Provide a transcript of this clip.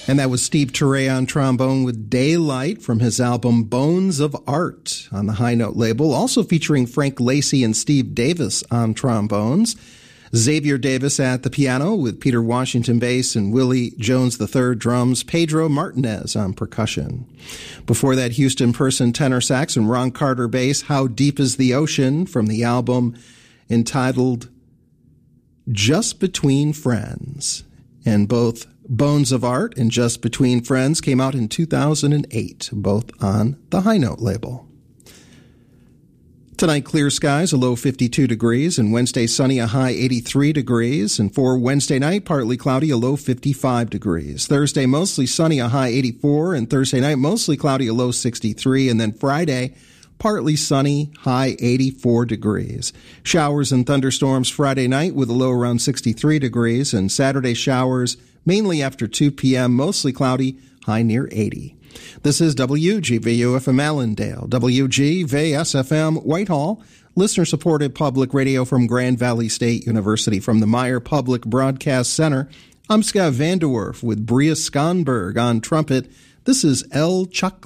And that was Steve Turre on trombone with Daylight from his album Bones of Art on the High Note label, also featuring Frank Lacey and Steve Davis on trombones. Xavier Davis at the piano with Peter Washington bass and Willie Jones III drums, Pedro Martinez on percussion. Before that, Houston Person tenor sax and Ron Carter bass, How Deep is the Ocean from the album entitled Just Between Friends. And both Bones of Art and Just Between Friends came out in 2008, both on the High Note label. Tonight, clear skies, a low 52 degrees, and Wednesday, sunny, a high 83 degrees. And for Wednesday night, partly cloudy, a low 55 degrees. Thursday, mostly sunny, a high 84, and Thursday night, mostly cloudy, a low 63. And then Friday, partly sunny, high 84 degrees. Showers and thunderstorms Friday night with a low around 63 degrees, and Saturday showers mainly after 2 p.m., mostly cloudy, high near 80. This is WGVU-FM Allendale, WGVS-FM Whitehall, listener-supported public radio from Grand Valley State University. From the Meyer Public Broadcast Center, I'm Scott Vanderwerf with Bria Skonberg on trumpet. This is El Choclo.